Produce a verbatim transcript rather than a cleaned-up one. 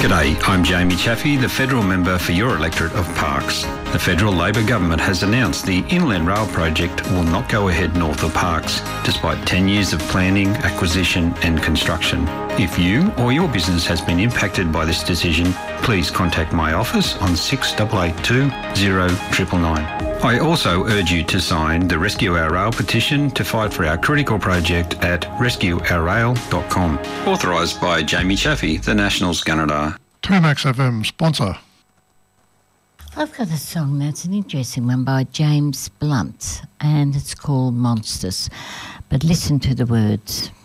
G'day, I'm Jamie Chaffey, the Federal Member for your electorate of Parkes. The Federal Labor Government has announced the Inland Rail project will not go ahead north of Parkes, despite ten years of planning, acquisition and construction. If you or your business has been impacted by this decision, please contact my office on six eight eight two, zero nine nine nine. I also urge you to sign the Rescue Our Rail petition to fight for our critical project at rescue our rail dot com. Authorised by Jamie Chaffey, the Nationals Gunnedah. two Max F M sponsor. I've got a song that's an interesting one by James Blunt, and it's called Monsters. But listen to the words.